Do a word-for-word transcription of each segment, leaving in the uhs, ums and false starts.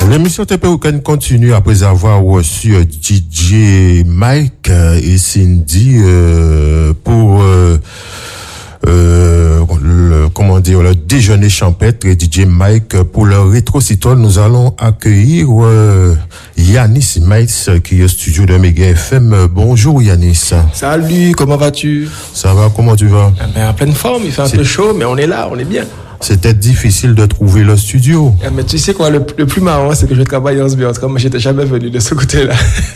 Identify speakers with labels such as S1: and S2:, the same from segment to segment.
S1: L'émission T P O continue après avoir reçu D J Mike et Cindy euh, pour euh, euh, le, comment dire, le déjeuner champêtre. Et D J Mike pour le rétrocital, nous allons accueillir euh, Yanis Maïs qui est au studio de Méga F M. Bonjour Yanis.
S2: Salut, comment vas-tu?
S1: Ça va, comment tu vas?
S2: Eh ben, en pleine forme, il fait un C'est... peu chaud, mais on est là, on est bien.
S1: C'était difficile de trouver le studio.
S2: Eh, mais tu sais quoi, le, le plus marrant, c'est que je travaille en Sbertrand, mais j'étais jamais venu de ce côté-là.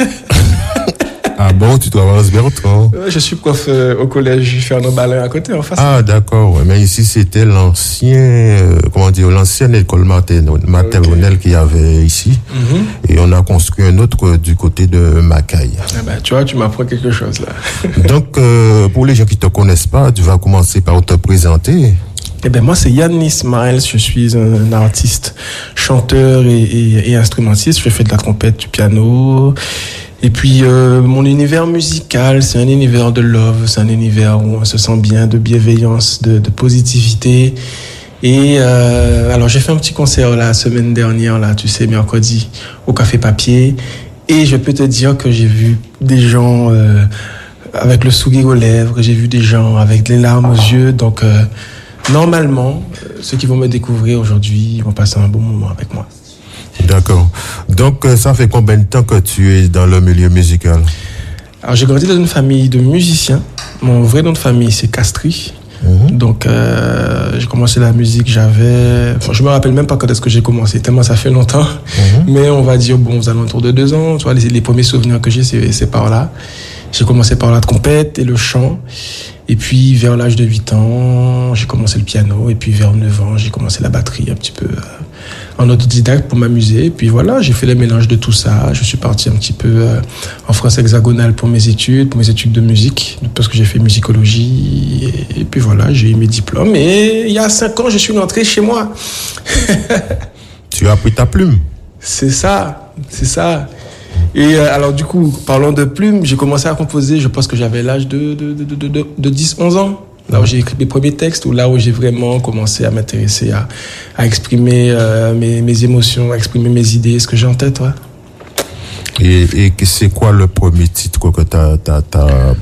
S1: Ah bon, tu travailles en Sbertrand?
S2: Ouais, je suis prof euh, au collège Fernand Balin à côté, en face.
S1: Ah d'accord, ouais, mais ici c'était l'ancien, euh, comment dire, l'ancienne école maternelle, maternelle okay. qu'il y avait ici. Mm-hmm. Et on a construit un autre du côté de Macaille.
S2: Ah ben, tu vois, tu m'apprends quelque chose là.
S1: Donc, euh, pour les gens qui te connaissent pas, tu vas commencer par te présenter.
S2: Eh ben moi c'est Yanis Miles, je suis un artiste, chanteur et, et, et instrumentiste. Je fais de la trompette, du piano. Et puis euh, mon univers musical, c'est un univers de love, c'est un univers où on se sent bien, de bienveillance, de, de positivité. Et euh, alors j'ai fait un petit concert la semaine dernière, là, tu sais, mercredi, au Café Papier. Et je peux te dire que j'ai vu des gens euh, avec le sourire aux lèvres, j'ai vu des gens avec les larmes aux yeux. Donc euh, normalement, ceux qui vont me découvrir aujourd'hui vont passer un bon moment avec moi.
S1: D'accord. Donc, ça fait combien de temps que tu es dans le milieu musical?
S2: Alors, j'ai grandi dans une famille de musiciens. Mon vrai nom de famille, c'est Castry. Mmh. Donc, euh, j'ai commencé la musique, j'avais... Enfin, je me rappelle même pas quand est-ce que j'ai commencé, tellement ça fait longtemps. Mmh. Mais on va dire, bon, aux alentours de deux ans, tu vois, les, les premiers souvenirs que j'ai, c'est, c'est par là. J'ai commencé par la trompette et le chant. Et puis, vers l'âge de huit ans, j'ai commencé le piano. Et puis, vers neuf ans, j'ai commencé la batterie un petit peu euh, en autodidacte pour m'amuser. Et puis voilà, j'ai fait le mélange de tout ça. Je suis parti un petit peu euh, en France hexagonale pour mes études, pour mes études de musique, parce que j'ai fait musicologie. Et, et puis voilà, j'ai eu mes diplômes. Et il y a cinq ans, je suis rentré chez moi.
S1: Tu as pris ta plume?
S2: C'est ça, c'est ça. Et euh, alors du coup, parlant de plumes, j'ai commencé à composer, je pense que j'avais l'âge de, de, de, de, de, de dix onze ans. Là où j'ai écrit mes premiers textes, ou là où j'ai vraiment commencé à m'intéresser à, à exprimer euh, mes, mes émotions, à exprimer mes idées, ce que j'ai en tête. Ouais.
S1: Et, et c'est quoi le premier titre que t'as... t'as, t'as...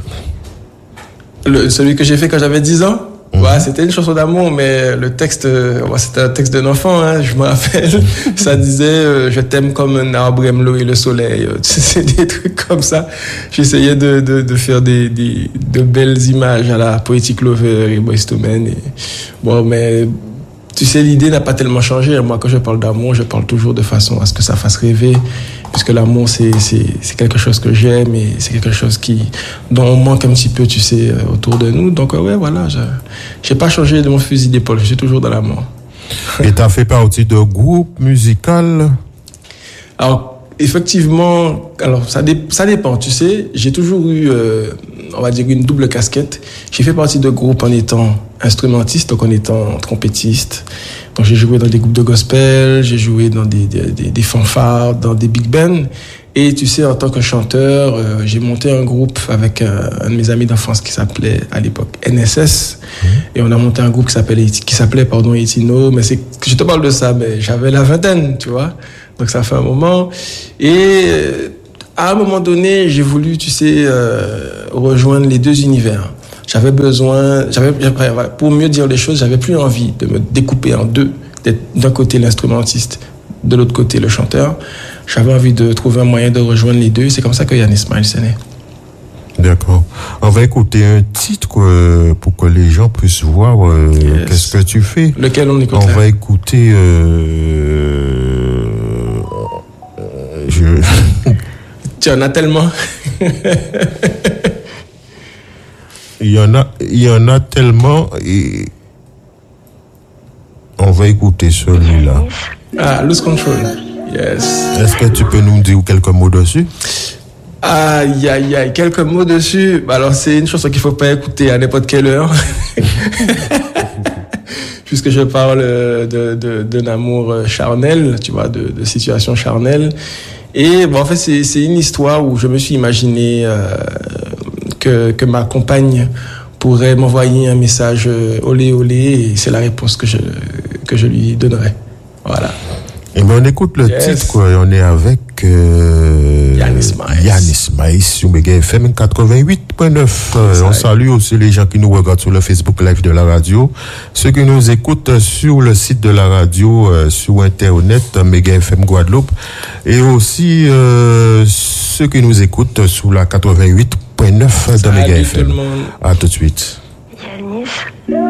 S2: Le, celui que j'ai fait quand j'avais dix ans? Mmh. Ouais, c'était une chanson d'amour, mais le texte, ouais, c'était un texte d'un enfant, hein, je me rappelle. Ça disait euh, je t'aime comme un arbre aime l'eau et le soleil. C'est des trucs comme ça. J'essayais de, de, de faire des, des, de belles images à la Poetic Lover et Boyz two Men. Et... Bon, mais tu sais, l'idée n'a pas tellement changé. Moi, quand je parle d'amour, je parle toujours de façon à ce que ça fasse rêver. Puisque l'amour, c'est, c'est, c'est quelque chose que j'aime et c'est quelque chose qui, dont on manque un petit peu, tu sais, autour de nous. Donc, ouais, voilà, je n'ai pas changé de mon fusil d'épaule, je suis toujours dans l'amour.
S1: Et tu as fait partie de groupe musical?
S2: Alors, effectivement, alors ça, dé, ça dépend, tu sais, j'ai toujours eu, euh, on va dire, une double casquette. J'ai fait partie de groupes en étant instrumentiste, donc en étant trompettiste. Donc j'ai joué dans des groupes de gospel, j'ai joué dans des, des, des, des fanfares, dans des big bands. Et tu sais, en tant que chanteur, euh, j'ai monté un groupe avec un, un de mes amis d'enfance qui s'appelait à l'époque N S S. Mmh. Et on a monté un groupe qui s'appelait, qui s'appelait pardon, Etino. Mais c'est, je te parle de ça, mais j'avais la vingtaine, tu vois. Donc ça fait un moment. Et à un moment donné, j'ai voulu, tu sais, euh, rejoindre les deux univers. J'avais besoin, j'avais, pour mieux dire les choses, j'avais plus envie de me découper en deux, d'être d'un côté l'instrumentiste, de l'autre côté le chanteur. J'avais envie de trouver un moyen de rejoindre les deux. C'est comme ça que Yanis Miles est né.
S1: D'accord. On va écouter un titre euh, pour que les gens puissent voir euh, yes. Qu'est-ce que tu fais.
S2: Lequel on écoute?
S1: On va écouter. Euh, je...
S2: Tu en as tellement.
S1: Il y en a, il y en a tellement et on va écouter celui-là.
S2: Ah, Lose Control. Yes.
S1: Est-ce que tu peux nous dire quelques mots dessus?
S2: Aïe, aïe, aïe, quelques mots dessus. Alors, c'est une chanson qu'il faut pas écouter à n'importe quelle heure. Puisque je parle de, de, d'un amour charnel, tu vois, de, de situation charnelle. Et bon, en fait, c'est, c'est une histoire où je me suis imaginé euh, que, que ma compagne pourrait m'envoyer un message olé olé, et c'est la réponse que je, que je lui donnerai. Voilà.
S1: Et ben on écoute le
S2: Yes.
S1: titre, quoi. Et on est avec euh,
S2: Yanis Maïs.
S1: Yanis Maïs sur Mega F M quatre-vingt-huit point neuf. Euh, on salue aussi les gens qui nous regardent sur le Facebook Live de la radio, ceux qui nous écoutent sur le site de la radio, euh, sur Internet, Mega F M Guadeloupe, et aussi euh, ceux qui nous écoutent sur la quatre-vingt-huit point neuf de Mega F M.
S2: Tout le monde.
S1: À tout de suite.
S3: Yanis.